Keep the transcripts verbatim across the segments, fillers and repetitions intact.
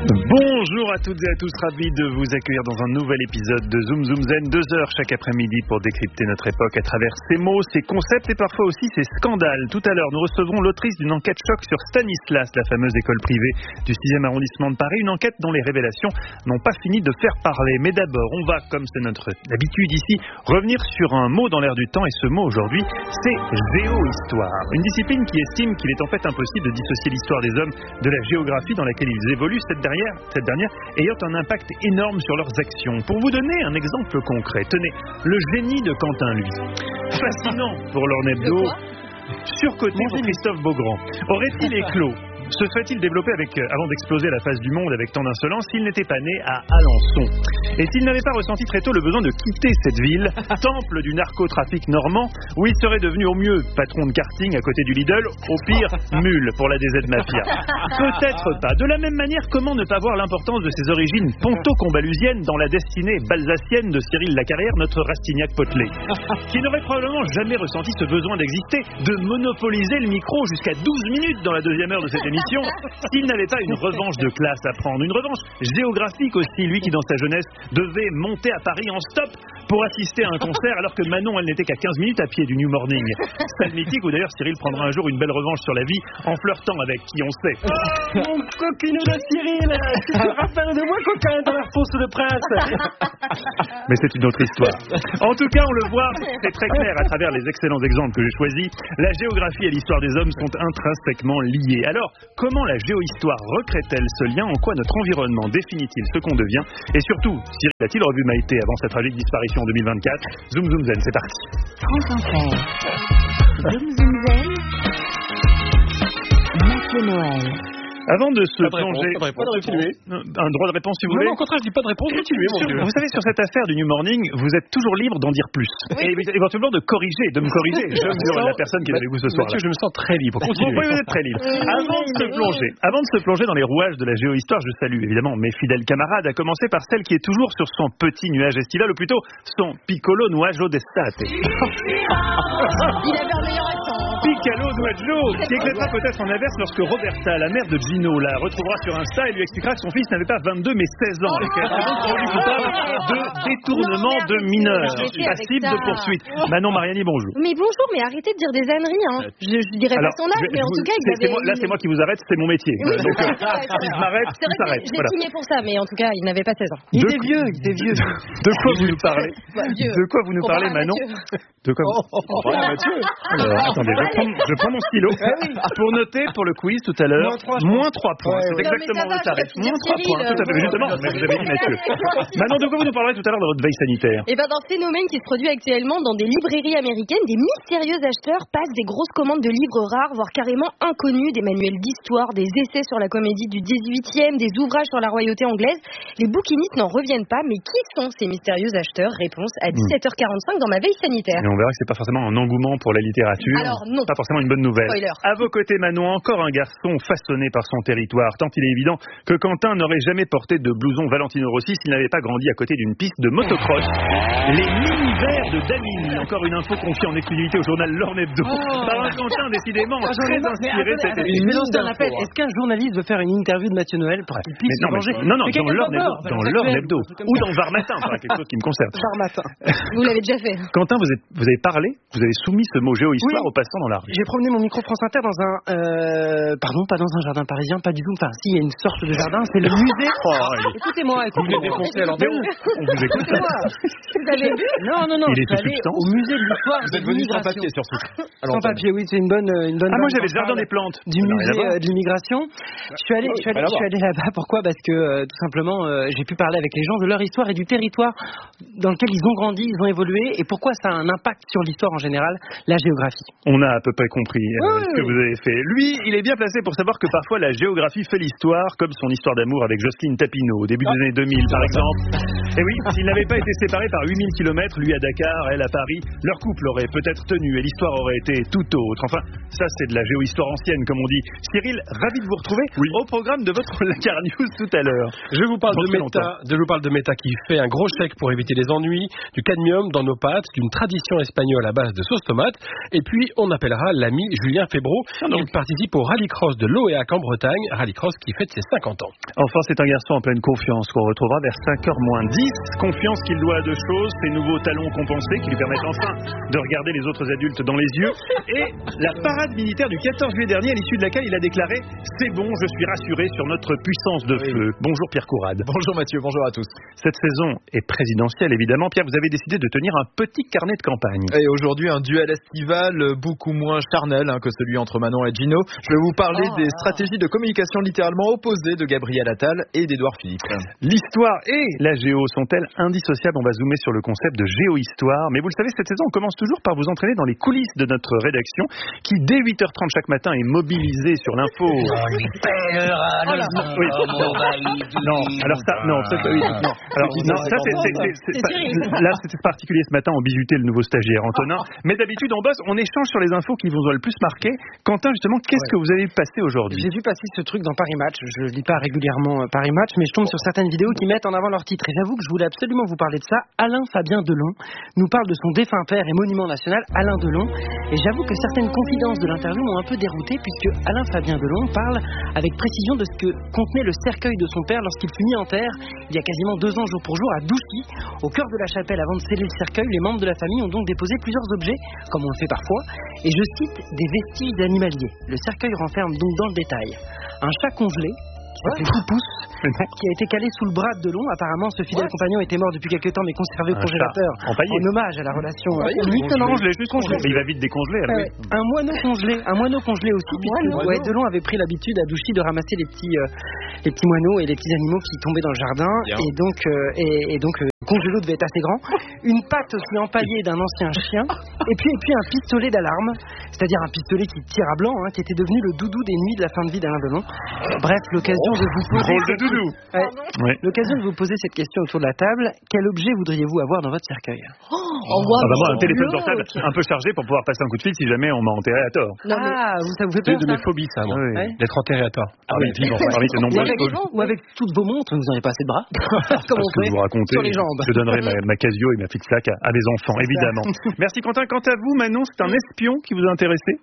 Bonjour à toutes et à tous, ravi de vous accueillir dans un nouvel épisode de Zoom Zoom Zen, deux heures chaque après-midi pour décrypter notre époque à travers ses mots, ses concepts et parfois aussi ses scandales. Tout à l'heure, nous recevrons l'autrice d'une enquête choc sur Stanislas, la fameuse école privée du sixième arrondissement de Paris, une enquête dont les révélations n'ont pas fini de faire parler. Mais d'abord, on va, comme c'est notre habitude ici, revenir sur un mot dans l'air du temps, et ce mot aujourd'hui, c'est géohistoire. Une discipline qui estime qu'il est en fait impossible de dissocier l'histoire des hommes de la géographie dans laquelle ils évoluent, cette dernière cette dernière ayant un impact énorme sur leurs actions. Pour vous donner un exemple concret, tenez, le génie de Quentin, lui. Fascinant pour l'Ornebdo, surcoté pour Christophe Beaugrand. Aurait-il éclos? Se serait-il développé avec, avant d'exploser la face du monde avec tant d'insolence, s'il n'était pas né à Alençon? Et s'il n'avait pas ressenti très tôt le besoin de quitter cette ville, temple du narcotrafic normand, où il serait devenu au mieux patron de karting à côté du Lidl, au pire mule pour la D Z Mafia? Peut-être pas. De la même manière, comment ne pas voir l'importance de ses origines ponto-combalusiennes dans la destinée balsacienne de Cyril Lacarrière, notre Rastignac potelé, qui n'aurait probablement jamais ressenti ce besoin d'exister, de monopoliser le micro jusqu'à douze minutes dans la deuxième heure de cette émission, s'il n'avait pas une revanche de classe à prendre, une revanche géographique aussi, lui qui dans sa jeunesse devait monter à Paris en stop pour assister à un concert alors que Manon elle n'était qu'à quinze minutes à pied du New Morning. Stade mythique où d'ailleurs Cyril prendra un jour une belle revanche sur la vie en flirtant avec qui on sait. Oh, mon coquinou de Cyril, tu te rappelles de moi coquin dans la fosse de Prince. Mais c'est une autre histoire. En tout cas, on le voit, c'est très clair à travers les excellents exemples que j'ai choisis. La géographie et l'histoire des hommes sont intrinsèquement liées. Alors, comment la géohistoire recrée-t-elle ce lien? En quoi notre environnement définit-il ce qu'on devient? Et surtout, Cyril a-t-il revu Maïté avant sa tragique disparition en deux mille vingt-quatre? Zoom Zoom Zen, c'est parti. France Inter. Zoom Zoom Zen. Mathieu Noël. Avant de se pas de plonger... réponse, pas de réponse. Un droit de réponse si vous Non, voulez. non, au contraire, je dis pas de réponse, continuez, mon Sur- Dieu. Vous savez, sur cette affaire du New Morning, vous êtes toujours libre d'en dire plus. Oui. Et éventuellement de corriger, de me corriger. Je me la personne qui est avec vous ce soir. Mathieu, je me sens très libre. Bon, Continuez. oui, vous êtes très libre. Avant de se plonger, avant de se plonger dans les rouages de la géohistoire, je salue évidemment mes fidèles camarades, à commencer par celle qui est toujours sur son petit nuage estival, ou plutôt son piccolo nuaggio d'estate. Il avait un meilleur accent. Piccolo nuaggio, qui éclatera peut-être en averse lorsque Roberta, la mère de Gino, la retrouvera sur Insta et lui expliquera que son fils n'avait pas vingt-deux mais seize ans et qu'elle est donc rendue coupable de détournement de mineurs, passible de poursuite. Manon Mariani, bonjour. Mais bonjour, mais arrêtez de dire des âneries, hein. Je, je dirais Alors, pas son âge, je- mais en je- tout cas, il c'est- c'est avait... moi- là, c'est moi qui vous arrête, c'est mon métier. Oui, Donc, euh, c'est vrai, c'est si je vrai. m'arrête, C'est il vrai s'arrête. que j'ai Voilà. signé pour ça, mais en tout cas, il n'avait pas seize ans. Il De- était vieux, il était vieux. De quoi vous nous parlez? Bah, vieux. De quoi vous nous parlez, Comparé à Manon? Mathieu. De quoi vous... Voilà, Mathieu. Alors, attendez, je prends, je prends mon stylo pour noter pour le quiz tout à l'heure. Moins trois, je Moins trois points. Ouais, C'est ouais. exactement Non, mais le ça va, tarif. je vais Moins trois dire points. Cyril, Tout à fait. euh, Justement, mais vous avez dit Mathieu. Manon, de quoi vous nous parlerez tout à l'heure dans votre veille sanitaire? Et ben, d'un phénomène qui se produit actuellement dans des librairies américaines, des mystérieux acheteurs passent des grosses commandes de livres rares, voire carrément inconnus, des manuels d'histoire, des essais sur la comédie du dix-huitième, des ouvrages sur la royauté anglaise. Les bouquinistes n'en reviennent pas, mais qui sont ces mystérieux acheteurs? Réponse à dix-sept heures quarante-cinq dans ma veille sanitaire. Et on verra que c'est pas forcément un engouement pour la littérature. Alors, non. Pas forcément une bonne nouvelle. Spoiler. À vos côtés, Manon, encore un garçon façonné par son territoire. Tant il est évident que Quentin n'aurait jamais porté de blouson Valentino Rossi s'il n'avait pas grandi à côté d'une piste de motocross. Les mini-verts de Damini. Encore une info confiée en exclusivité au journal L'Ornebdo. Par un Quentin décidément Ah, j'en très ai marre, mais inspiré attendez, cette attendez, émission. je lance un appel. Est-ce qu'un journaliste veut faire une interview de Mathieu Noël pour qu'il puisse Mais non, se mais- venger? non, non, Mais dans quelqu'un l'Ornebdo, d'abord, dans enfin, l'Ornebdo, un truc comme ou ça. dans Var Matin, par quelque chose qui me concerne. Par matin. Vous l'avez déjà fait. Quentin, vous, êtes, vous avez parlé, vous avez soumis ce mot géohistoire Oui. aux passants dans la rue. J'ai promené mon micro France Inter dans un... Euh, pardon, pas dans un jardin parisien, pas du tout. Enfin, si, il y a une sorte de jardin, c'est le musée. Oh, allez. Écoutez-moi, écoutez-moi. Mais on, on vous écoute. Écoutez-moi. Vous avez vu? Non, non, non, Il je est suis sous allé substance. au musée de l'histoire de l'immigration. surtout. Sans papier, oui, c'est une bonne, euh, une bonne. Ah, moi vanne j'avais le pour jardin ça, des plantes. du Ça n'a rien à musée voir. euh, de l'immigration. Je suis allé, je suis allé, je suis allé là-bas. Pourquoi? Parce que euh, tout simplement, euh, j'ai pu parler avec les gens de leur histoire et du territoire dans lequel ils ont grandi, ils ont évolué, et pourquoi ça a un impact sur l'histoire en général, la géographie. On a à peu près compris euh, Oui. ce que vous avez fait. Lui, il est bien placé pour savoir que parfois la géographie fait l'histoire, comme son histoire d'amour avec Jocelyne Tapineau au début des années deux mille par exemple. Et oui, s'ils n'avaient pas été séparés par huit mille kilomètres, lui à Dakar, elle à Paris, leur couple aurait peut-être tenu et l'histoire aurait été tout autre. Enfin, ça c'est de la géohistoire ancienne comme on dit. Cyril, ravi de vous retrouver au programme de votre Lacar News tout à l'heure. Je vous parle Dans de très Meta, longtemps. je vous parle de Meta qui fait un gros chèque pour éviter les ennuis, du cadmium dans nos pâtes, d'une tradition espagnole à base de sauce tomate, et puis on appelle appellera l'ami Julien Febvreau. Il participe au Rallycross de l'Oéac en Bretagne, Rallycross qui fête ses cinquante ans. Enfin, c'est un garçon en pleine confiance qu'on retrouvera vers cinq heures moins dix. Confiance qu'il doit à deux choses, ses nouveaux talons compensés qui lui permettent enfin de regarder les autres adultes dans les yeux, et la parade militaire du quatorze juillet dernier, à l'issue de laquelle il a déclaré « C'est bon, je suis rassuré sur notre puissance de feu ». Bonjour Pierre Courade. Bonjour Mathieu, bonjour à tous. Cette saison est présidentielle évidemment. Pierre, vous avez décidé de tenir un petit carnet de campagne. Et aujourd'hui, un duel estival beaucoup moins charnel hein, que celui entre Manon et Gino. Je vais vous parler oh, des oh. stratégies de communication littéralement opposées de Gabriel Attal et d'Édouard Philippe. L'histoire et la géo sont-elles indissociables? On va zoomer sur le concept de géohistoire. Mais vous le savez, cette saison, on commence toujours par vous entraîner dans les coulisses de notre rédaction qui, dès huit heures trente chaque matin, est mobilisée sur l'info. On lui pèlera le nom, oui. on va y Non, alors ça, non, ça, oui, non. Alors, non, ça, c'est, c'est, c'est, c'est, c'est là, c'était particulier ce matin, on bizutait le nouveau stagiaire Antonin. Mais d'habitude, on bosse, on échange sur les infos qui vous ont le plus marqué. Quentin, justement, qu'est-ce ouais. que vous avez passé aujourd'hui? J'ai vu passer ce truc dans Paris Match. Je lis pas régulièrement Paris Match, mais je tombe sur certaines vidéos qui mettent en avant leur titre. Et j'avoue que je voulais absolument vous parler de ça. Alain Fabien Delon nous parle de son défunt père et monument national, Alain Delon. Et j'avoue que certaines confidences de l'interview m'ont un peu dérouté, puisque Alain Fabien Delon parle avec précision de ce que contenait le cercueil de son père lorsqu'il fut mis en terre il y a quasiment deux ans jour pour jour à Douchy, au cœur de la chapelle. Avant de sceller le cercueil, les membres de la famille ont donc déposé plusieurs objets, comme on le fait parfois, et je cite des vestiges animaliers. Le cercueil renferme donc dans le détail un chat congelé qui s'appelait Poupousse, qui a été calé sous le bras de Delon. Apparemment, ce fidèle ouais. compagnon était mort depuis quelques temps, mais conservé au congélateur en, en hommage à la relation. Lui, congelé, juste congelé. Mais il va vite décongeler. Alors, ouais. Un moineau congelé, un moineau congelé aussi, puisque ouais, Delon avait pris l'habitude à Douchy de ramasser les petits, euh, les petits moineaux et les petits animaux qui tombaient dans le jardin, Bien. et donc, euh, et, et donc. Euh, Le congélo devait être assez grand, une patte aussi empaillée d'un ancien chien, et puis, et puis un pistolet d'alarme, c'est-à-dire un pistolet qui tire à blanc, hein, qui était devenu le doudou des nuits de la fin de vie d'Alain Delon. Bref, l'occasion oh, de vous poser drôle de doudou. Ouais, ouais. L'occasion de vous poser cette question autour de la table. Quel objet voudriez-vous avoir dans votre cercueil? Oh, oh, wow, ah bah moi, un téléphone portable un peu chargé pour pouvoir passer un coup de fil si jamais on m'a enterré à tort. Non, mais... Ah, vous, ça vous fait peur? C'est de mes phobies, ça, moi. Oui. D'être enterré à tort. Ah oui, vivant. Ou avec toutes vos montres, vous n'avez pas assez de bras. Comment on fait vous racontez, sur les jambes. Je donnerai ma, ma Casio et ma petite flaque à, à mes enfants, évidemment. Merci Quentin. Quant à vous, Manon, c'est un espion qui vous a intéressé?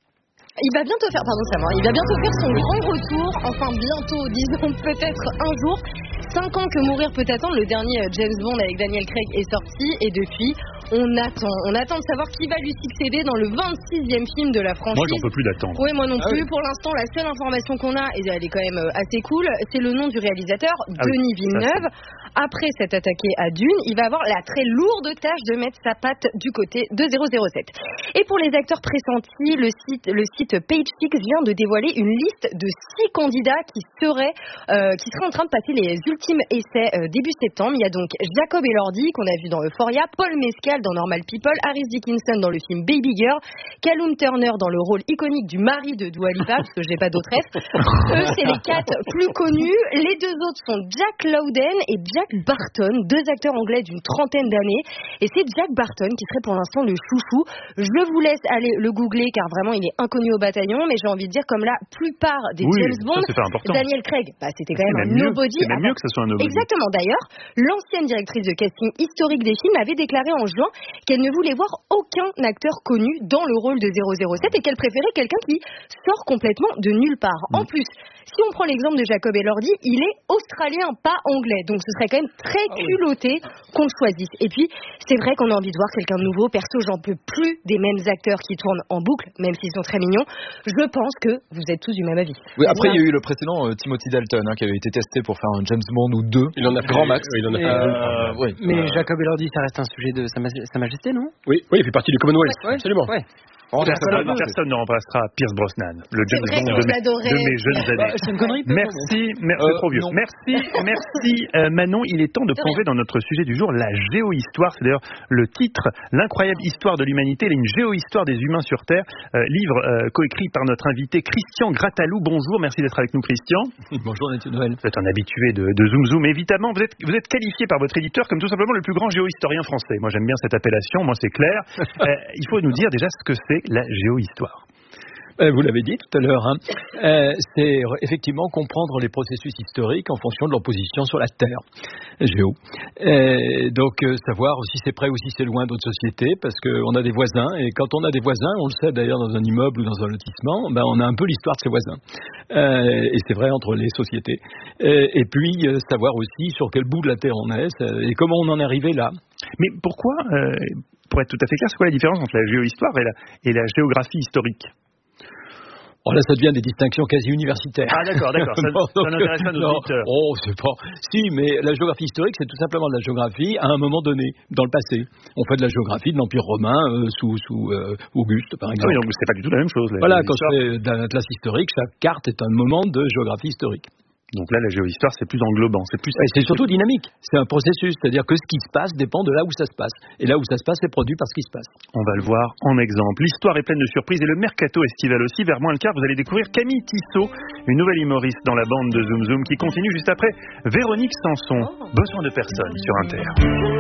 Il va bientôt faire, pardon, c'est moi, il va bientôt faire son grand retour, enfin bientôt, disons peut-être un jour. Cinq ans que mourir peut attendre, le dernier James Bond avec Daniel Craig est sorti et depuis, on attend. On attend de savoir qui va lui succéder dans le vingt-sixième film de la franchise. Moi, j'en peux plus d'attendre. Oui, moi non ah plus. Oui. Pour l'instant, la seule information qu'on a, et elle est quand même assez cool, c'est le nom du réalisateur, ah Denis oui, Villeneuve. Après s'être attaqué à Dune, il va avoir la très lourde tâche de mettre sa patte du côté de zéro zéro sept. Et pour les acteurs pressentis, le site, le site PageSix vient de dévoiler une liste de six candidats qui seraient, euh, qui seraient en train de passer les ultimes essais euh, début septembre. Il y a donc Jacob Elordi, qu'on a vu dans Euphoria, Paul Mescal dans Normal People, Harris Dickinson dans le film Baby Girl, Callum Turner dans le rôle iconique du mari de Dua Lipa, parce que j'ai pas d'autres rêves. Eux, c'est les quatre plus connus. Les deux autres sont Jack Lowden et Jack Barton, deux acteurs anglais d'une trentaine d'années. Et c'est Jack Barton qui serait pour l'instant le chouchou. Je vous laisse aller le googler, car vraiment, il est inconnu au bataillon, mais j'ai envie de dire, comme la plupart des oui, James Bond, Daniel Craig, bah, c'était quand même, même un nobody. C'est même mieux que ce soit un nobody. Exactement. D'ailleurs, l'ancienne directrice de casting historique des films avait déclaré en juin qu'elle ne voulait voir aucun acteur connu dans le rôle de zéro zéro sept et qu'elle préférait quelqu'un qui sort complètement de nulle part. Mm. En plus, si on prend l'exemple de Jacob Elordi, il est australien, pas anglais. Donc ce serait quand même très culotté qu'on le choisisse. Et puis, c'est vrai qu'on a envie de voir quelqu'un de nouveau. Perso, j'en peux plus des mêmes acteurs qui tournent en boucle, même s'ils sont très mignons. Je pense que vous êtes tous du même avis. Oui, après, il y a eu le précédent euh, Timothy Dalton hein, qui avait été testé pour faire un James Bond ou deux. Il en a fait grand max. Oui, il en a fait euh, oui. Mais euh... Jacob Elordi, ça reste un sujet de Sa, Maj- Sa Majesté, non? Oui, oui, il fait partie du Commonwealth. Ouais, absolument. Ouais. Oh, personne, personne ne remplacera Pierce Brosnan, le James Bond de, de mes jeunes années. C'est une connerie. Merci, merci, euh, trop vieux. Non. Merci, merci euh, Manon. Il est temps de plonger dans notre sujet du jour, la géohistoire. C'est d'ailleurs le titre, l'incroyable histoire de l'humanité, une géohistoire des humains sur Terre. Euh, livre euh, coécrit par notre invité Christian Grattalou. Bonjour, merci d'être avec nous, Christian. Bonjour, Mathieu Noël. Vous êtes un habitué de, de Zoom Zoom, évidemment. Vous êtes, vous êtes qualifié par votre éditeur comme tout simplement le plus grand géohistorien français. Moi, j'aime bien cette appellation. Moi, c'est clair. Euh, il faut nous dire déjà ce que c'est la géohistoire. Euh, vous l'avez dit tout à l'heure, hein. euh, c'est effectivement comprendre les processus historiques en fonction de leur position sur la Terre, géo. Euh, donc euh, savoir si c'est près ou si c'est loin d'autres sociétés, parce qu'on a des voisins, et quand on a des voisins, on le sait d'ailleurs dans un immeuble ou dans un lotissement, ben, on a un peu l'histoire de ses voisins. Euh, et c'est vrai entre les sociétés. Euh, et puis euh, savoir aussi sur quel bout de la Terre on est, et comment on en est arrivé là. Mais pourquoi, euh, pour être tout à fait clair, c'est quoi la différence entre la géohistoire et la, et la géographie historique ? Oh là, ça devient des distinctions quasi universitaires. Ah d'accord, d'accord. Ça, non, ça n'intéresse pas nos non. auditeurs. Oh, c'est pas. Si, mais la géographie historique, c'est tout simplement de la géographie à un moment donné, dans le passé. On fait de la géographie de l'Empire romain euh, sous, sous euh, Auguste, par exemple. Ah oui, donc c'est pas du tout la même chose. Voilà, quand je fais de l'atlas historique, chaque carte est un moment de géographie historique. Donc là, la géohistoire, c'est plus englobant, c'est plus. Et c'est surtout dynamique. C'est un processus, c'est-à-dire que ce qui se passe dépend de là où ça se passe. Et là où ça se passe, c'est produit par ce qui se passe. On va le voir en exemple. L'histoire est pleine de surprises et le mercato estival aussi. Vers moins le quart, vous allez découvrir Camille Tissot, une nouvelle humoriste dans la bande de Zoom Zoom qui continue juste après Véronique Sanson. Besoin de personne sur Inter.